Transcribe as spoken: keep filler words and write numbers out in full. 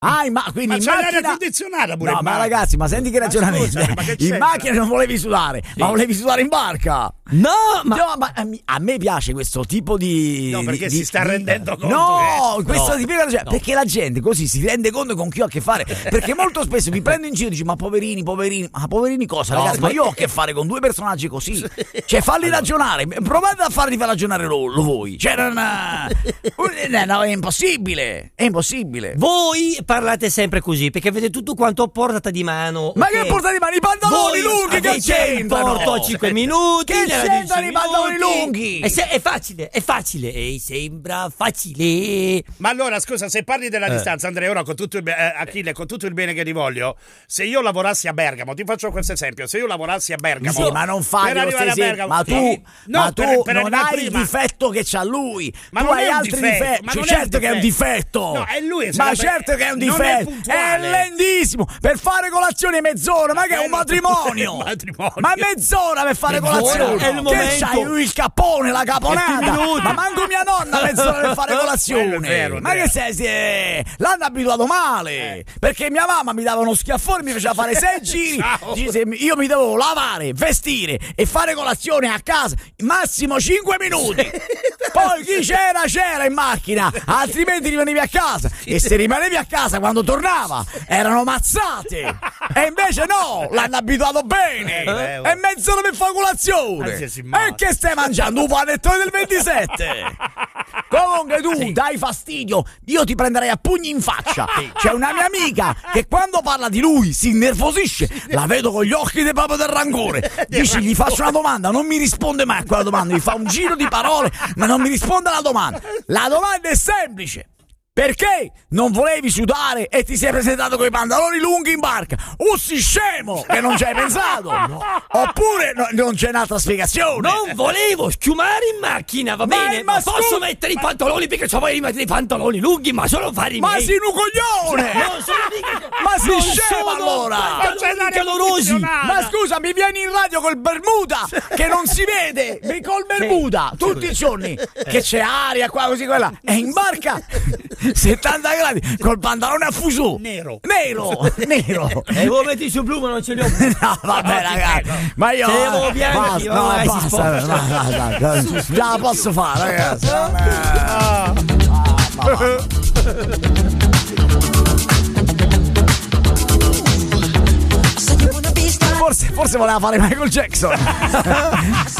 Ah, ma quindi ma in c'è macchina... l'aria condizionata pure. No, in ma macchina. ragazzi, ma senti che ragionamento. Ma scusami, ma che in c'entra? macchina non volevi sudare, sì. ma volevi sudare in barca. No, ma... no, ma a me piace questo tipo di. No, perché di, si sta di, rendendo conto. No, che... questo no, di no. Perché la gente così si rende conto con chi ho a che fare. Perché molto spesso mi prendo in giro e dici: ma poverini, poverini, ma poverini cosa, no, ragazzi? Ma io ho a che fare con due personaggi così. Cioè, falli allora. ragionare. Provate a farli far ragionare lo, lo voi. Cioè, non, no, è impossibile. È impossibile. Voi parlate sempre così perché avete tutto quanto a portata di mano. Ma okay? che portata di mano? I pantaloni Voi lunghi che c'entrano? Porto a cinque minuti. Che c'entrano i pantaloni lunghi? È, se- è facile, è facile. E sembra facile. Ma allora, scusa, se parli della eh. distanza, Andrea, ora con tutto il be- eh, Achille, con tutto il bene che ti voglio, se io lavorassi a Bergamo, ti faccio questo esempio, se io lavorassi a Bergamo, sì, ma non fai lo stesso esempio, ma tu, sì. no, ma tu per, per non hai prima. il difetto che c'ha lui, ma tu hai altri difetto, difetti, ma cioè, non certo è che è un difetto, no, è lui, ma certo che è un difetto, è, è lentissimo per fare colazione mezz'ora, ma che è un matrimonio, matrimonio. ma mezz'ora per fare mezz'ora colazione, è il momento. Che c'hai lui il cappone, la caponata, ma manco mia nonna mezz'ora per fare colazione, vero, ma che sei, sei l'hanno abituato male, eh. perché mia mamma mi dava uno schiaffone, mi faceva fare sei giri, io mi dovevo lavare, vestire e fare colazione a casa massimo cinque minuti. Poi chi c'era c'era in macchina, altrimenti rimanevi a casa e se rimanevi a casa quando tornava erano mazzate, e invece no, l'hanno abituato bene, e mezz'ora per fare colazione. E che stai mangiando? Un panettone del ventisette? Comunque tu sì. dai fastidio, io ti prenderei a pugni in faccia. C'è una mia amica che quando parla di lui si innervosisce, la vedo con gli occhi del proprio del rancore. Dici, gli faccio una domanda, non mi risponde mai a quella domanda, mi fa un giro di parole ma non mi risponde alla domanda. La domanda è semplice: perché non volevi sudare e ti sei presentato con i pantaloni lunghi in barca? Ussi scemo che non ci hai pensato, no. Oppure no, non c'è un'altra spiegazione? Non volevo schiumare in macchina, va ma bene, ma posso scu- mettere i pantaloni perché so vuoi mettere i pantaloni lunghi, ma solo fare i ma miei. sei un coglione! Non sono mica... ma sei non scemo allora! Pantaloni calorosi! Ma scusa, mi vieni in radio col Bermuda che non si vede, col Bermuda tutti i giorni che c'è aria qua così quella, e in barca settanta gradi col pantalone a fuso nero nero nero e voi metti su blu ma non ce li ho. No vabbè ragazzi, ma io ce bianchi, basta, no, basta, basta, basta, già la posso fare ragazzi. Ah, forse forse voleva fare Michael Jackson.